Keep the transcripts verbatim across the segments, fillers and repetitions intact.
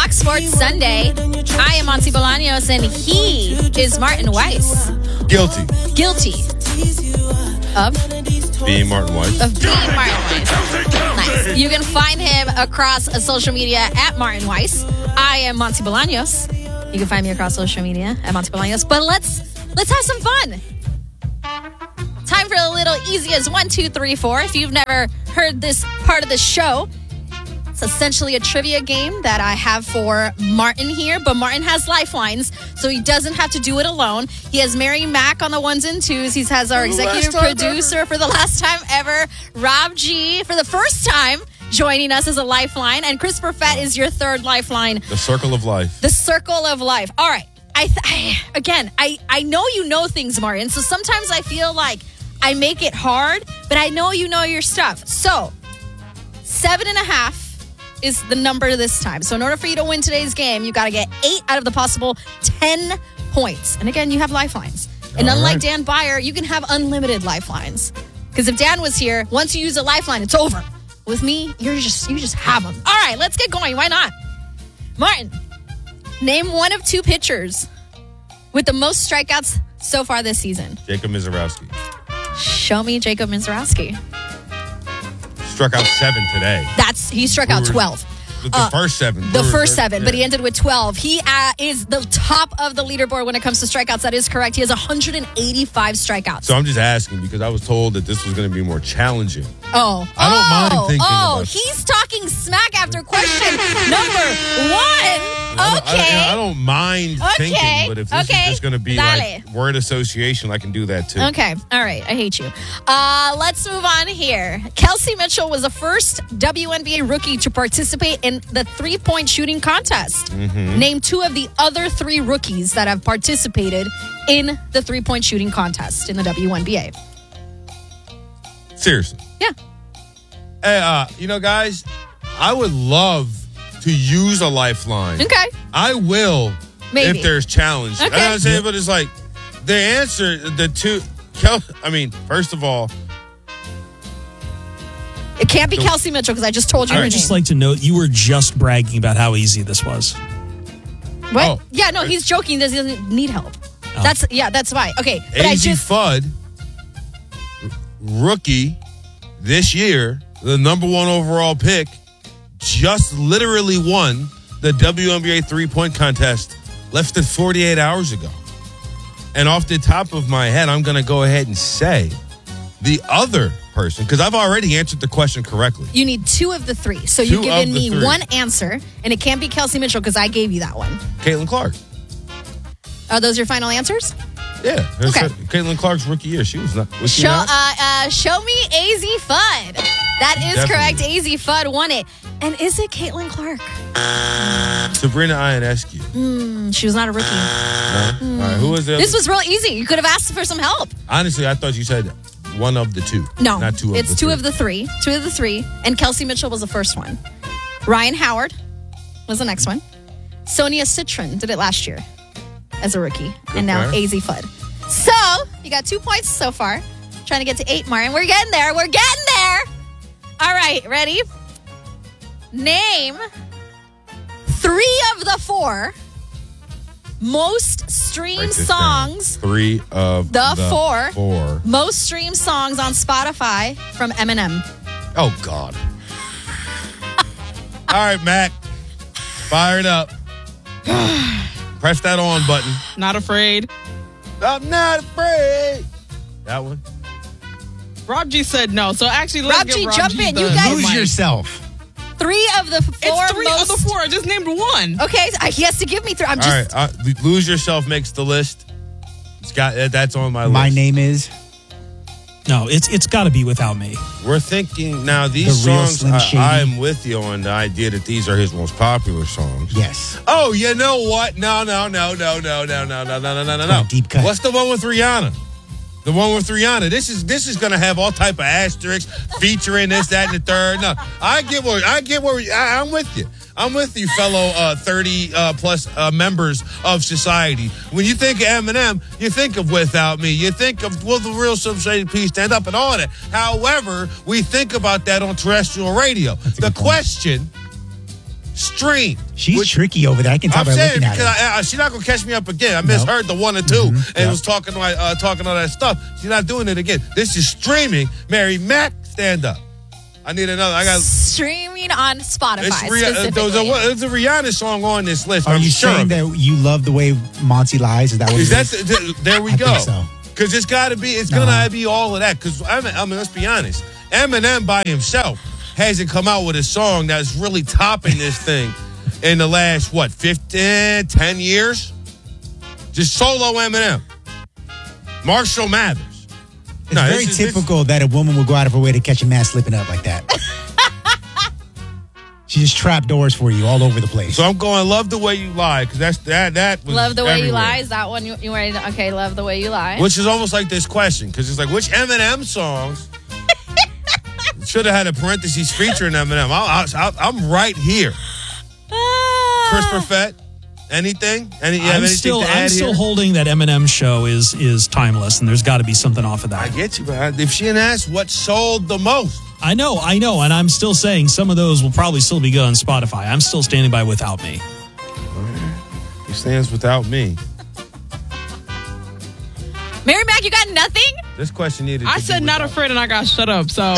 Fox Sports Sunday. I am Monty Bolaños, and he is Martin Weiss. Guilty. Guilty of being Martin Weiss. Of being Martin Weiss. Nice. You can find him across social media at Martin Weiss. I am Monty Bolaños. You can find me across social media at Monty Bolaños. But let's let's have some fun. Time for a little easy as one, two, three, four. If you've never heard this part of the show, it's essentially a trivia game that I have for Martin here, but Martin has lifelines, so he doesn't have to do it alone. He has Mary Mack on the ones and twos. He has our executive producer ever. for the last time ever, Rob G, for the first time joining us as a lifeline, and Chris Perfett is your third lifeline. The circle of life. The circle of life. All right. I, th- I again, I, I know you know things, Martin, so sometimes I feel like I make it hard, but I know you know your stuff. So, seven and a half is the number this time. So in order for you to win today's game, you got to get eight out of the possible ten points. And again, you have lifelines. And All unlike right. Dan Byer, you can have unlimited lifelines. Because if Dan was here, once you use a lifeline, it's over. With me, you're just you just have them. All right, let's get going. Why not? Martin, name one of two pitchers with the most strikeouts so far this season. Jacob Mizorowski. Show me Jacob Mizorowski. Struck out seven today. That's he struck out twelve. The, the Uh, first seven. The Brewers, first seven, yeah. but he ended with twelve. He uh, is the top of the leaderboard when it comes to strikeouts. That is correct. He has one hundred eighty-five strikeouts. So I'm just asking because I was told that this was going to be more challenging. Oh. I don't oh, mind thinking Oh, about- he's talking smack after question number one. I don't, Okay. I, I don't mind Okay. thinking, but if this Okay. is just going to be Dale. like word association, I can do that too. Okay. All right. I hate you. Uh, let's move on here. Kelsey Mitchell was the first W N B A rookie to participate in the three-point shooting contest. Mm-hmm. Name two of the other three rookies that have participated in the three-point shooting contest in the W N B A. Seriously. Yeah. Hey, uh, you know, guys, I would love to use a lifeline. Okay. I will Maybe. if there's challenge. Okay. You know what I'm saying? But it's like the answer, the two, Kel, I mean, first of all, It can't be Kelsey Mitchell because I just told you I her would just name. like to note you were just bragging about how easy this was. What? Oh. Yeah, no, he's joking. He doesn't need help. That's yeah, that's why. Okay, but I A Z just Fudd, r- rookie this year, the number one overall pick, just literally won the W N B A three-point contest less than forty-eight hours ago. And off the top of my head, I'm going to go ahead and say the other person, because I've already answered the question correctly. you need two of the three. So Two you've given of the me three. one answer, and it can't be Kelsey Mitchell because I gave you that one. Caitlin Clark. Are those your final answers? Yeah. Okay. Caitlin Clark's rookie year. She was not. Was she Show not? uh, uh, show me A Z Fudd. That is Definitely. correct. A Z Fudd won it. And is it Caitlin Clark? Sabrina Ionescu. Mm, she was not a rookie. No? All right. Who was the other? This was real easy. You could have asked for some help. Honestly, I thought you said one of the two. No, Not two of it's the two three. of the three. Two of the three. And Kelsey Mitchell was the first one. Ryan Howard was the next one. Sonia Citron did it last year as a rookie. And now Okay. A Z Fudd. So, you got two points so far. Trying to get to eight, Martin. We're getting there. We're getting there. All right, ready? Name three of the four most streamed Write this down. songs, Three of The the, four. Four. most streamed songs on Spotify from Eminem. Oh, God. All right, Mac. Fire it up. Press that on button. Not afraid. I'm not afraid. That one. Rob G said no. So actually, let's Rob give G, Rob jump G in. the You guys- the Lose mic. yourself. Three of the four It's three most. of the four. I just named one. Okay, so he has to give me three. I'm All just. right. Uh, Lose Yourself makes the list. It's got uh, That's on my, My list. name is. No, it's it's got to be without me. We're thinking now these The real songs, Slim Shady. I, I'm with you on the idea that these are his most popular songs. Yes. Oh, you know what? No, no, no, no, no, no, no, no, no, no, no, no, no. Oh, deep cut. What's the one with Rihanna? The one with Rihanna. This is this is gonna have all type of asterisks featuring this, that, and the third. No, I get where I get where I, I'm with you. I'm with you, fellow uh, thirty uh, plus uh, members of society. When you think of Eminem, you think of Without Me. You think of Will the Real Slim Shady Please Stand Up and all that. However, we think about that on terrestrial radio. The question streamed. She's Which- tricky over there. I can tell I'm by saying looking at because her. I, I, she's not gonna catch me up again. I No. misheard the one or 2 Mhm. and Yeah. was talking like uh, talking all that stuff. She's not doing it again. This is streaming. Mary Mac, stand up. I need another. I got. Streaming on Spotify It's Rih- uh, specifically. there's, a, there's a Rihanna song on this list. Are I'm you sure saying of it. that you love the way Monty lies? Is that what Is it that is? the, the- there we I go? think so. Because it's got to be. It's gonna Uh-huh. be all of that. Because I mean, I mean, let's be honest. Eminem by himself hasn't come out with a song that's really topping this thing in the last what fifteen, ten years. Just solo Eminem. Marshall Mathers. It's No, very this is- typical that a woman will go out of her way to catch a man slipping up like that. She just trap doors for you all over the place. So I'm going. Love the way you lie because that's that. That was Love the way you everywhere. lie. Is that one you, you ready? To, okay, love the way you lie. Which is almost like this question because it's like which Eminem songs should have had a parentheses featuring Eminem. I, I, I'm right here. Ah. Chris Perfett, anything? Any? You have I'm anything still, to add I'm still here? holding that Eminem show is is timeless, and there's got to be something off of I that. get you, but if she didn't ask what sold the most, I know, I know, and I'm still saying some of those will probably still be good on Spotify. I'm still standing by Without Me. he stands without me. Mary Mac, you got nothing? This question needed. I to said be not without- afraid and I got shut up. So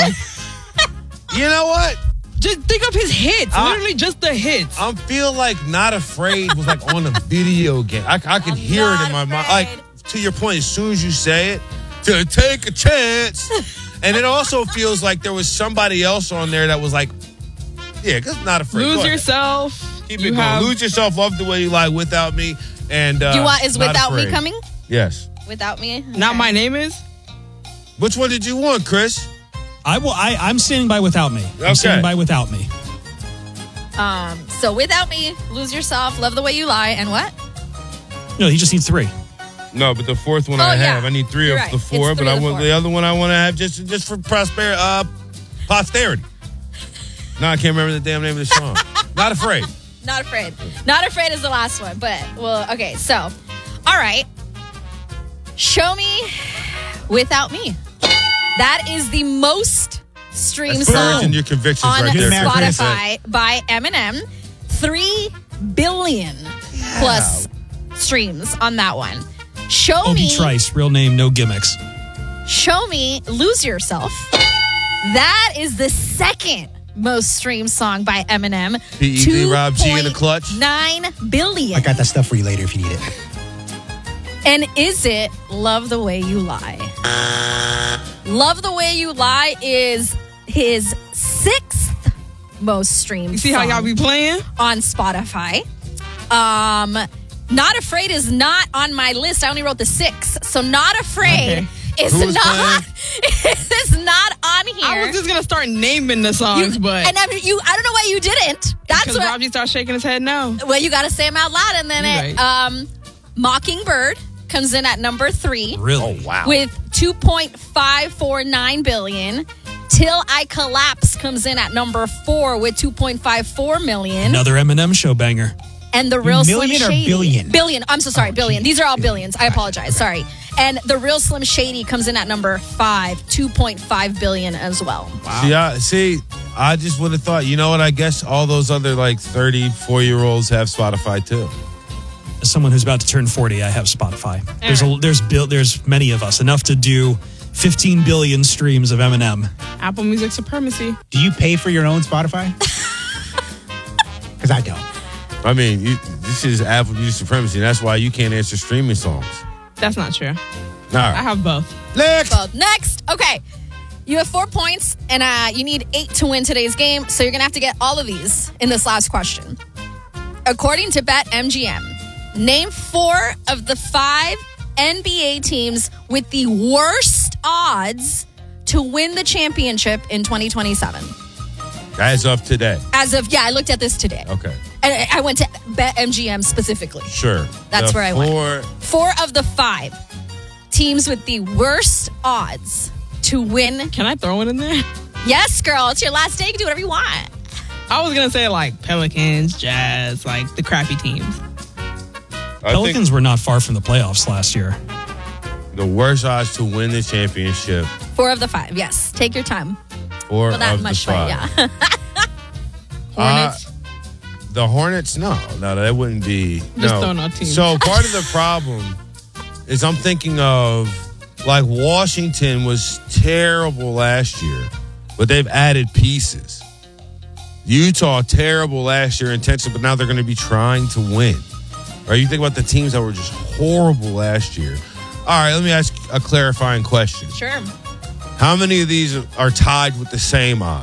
You know what? just think of his hits. I- Literally just the hits. I feel like Not Afraid was like on a video game. I, I could I'm hear it not in my mind. afraid. Like, to your point, as soon as you say it, to take a chance. And it also feels like there was somebody else on there that was like, yeah, because Not Afraid. Go Lose ahead. yourself. Keep You it going. have- Lose yourself, love the way you lie, Without Me. And uh, Do you want is Not Without Me Afraid. coming? Yes. Without Me? Not Okay. My Name Is. Which one did you want, Chris? I will. I, I'm standing by Without Me. I'm Okay. standing by Without Me. Um, so Without Me, Lose Yourself, Love the Way You Lie, and what? No, he just needs three. No, but the fourth one Oh, I yeah. have. I need three You're of right. the four, It's but three I of the want four. the other one I want to have just just for prosperity, uh, posterity. No, I can't remember the damn name of the song. Not Afraid. Not Afraid. Not Afraid is the last one, but, well, okay, so, all right. Show Me Without Me. That is the most streamed That's song encouraging your convictions on right there. Chris. Spotify by Eminem. Three billion plus streams on that one. Show Obi Me, Trice, real name, no gimmicks. Show Me, Lose Yourself. That is the second most streamed song by Eminem. P E D, Rob G in the clutch. Nine billion. I got that stuff for you later if you need it. And is it Love the Way You Lie? Love the Way You Lie is his sixth most streamed You see how song y'all be playing? on Spotify. Um, Not Afraid is not on my list. I only wrote the six. So Not Afraid Okay. is Who was not is not on here. I was just gonna start naming the songs, You- but and I mean, you I don't know why you didn't. That's because what Rob G started shaking his head no. well, you got to say them out loud, and then You're it, right. um, Mockingbird comes in at number three Really? Wow. with two point five four nine billion. Till I Collapse comes in at number four with two point five four million. Another Eminem show banger. And the real Slim Million or Shady. billion? Billion. I'm so sorry, Oh, billion. geez. These are all billions. I apologize. Sorry. And the real Slim Shady comes in at number five, two point five billion as well. See, I, see, I just would have thought, you know what? I guess all those other like thirty-four year olds have Spotify too. As someone who's about to turn forty, I have Spotify. There's a, there's bil- there's many of us, enough to do fifteen billion streams of Eminem. Apple Music supremacy. Do you pay for your own Spotify? Because I don't. I mean, you, this is Apple Music supremacy. That's why you can't answer streaming songs. That's not true. All I right. have both. Next. Well, next. Okay. You have four points, and uh, you need eight to win today's game. So you're going to have to get all of these in this last question. According to BetMGM, name four of the five N B A teams with the worst odds to win the championship in twenty twenty-seven. As of today. As of, yeah, I looked at this today. Okay. And I- I went to BetMGM specifically. Sure. That's The where I went. four- Four of the five teams with the worst odds to win. Can I throw one in there? Yes, girl, it's your last day. You can do whatever you want. I was gonna say like Pelicans, Jazz, like the crappy teams. I Pelicans were not far from the playoffs last year. think the worst odds to win the championship. Four of the five. Yes, take your time. Four Well, not of much, the but five. yeah. Hornets. Uh, the Hornets, no, no, that wouldn't be. Just no. throwing out teams. So part of the problem is I'm thinking of like Washington was terrible last year, but they've added pieces. Utah terrible last year intensely, but now they're going to be trying to win. Or you think about the teams that were just horrible last year. All right, let me ask a clarifying question. Sure. How many of these are tied with the same odds?